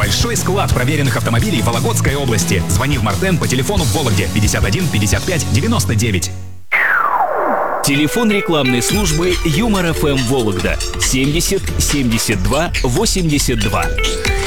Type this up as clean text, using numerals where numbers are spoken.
Большой склад проверенных автомобилей в Вологодской области. Звони в Мартен по телефону в Вологде 51 55 99. Телефон рекламной службы Юмор ФМ Вологда 70 72 82.